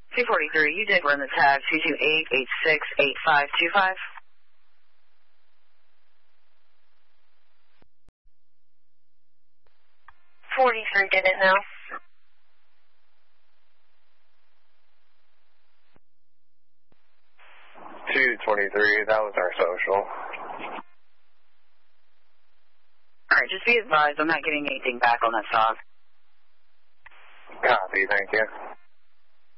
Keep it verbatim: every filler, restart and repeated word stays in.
two forty-three, you did run the tag two two eight, eight six, eight five two five. forty-three did it now. two twenty-three, that was our social. Alright, just be advised, I'm not getting anything back on that song. Copy, thank you.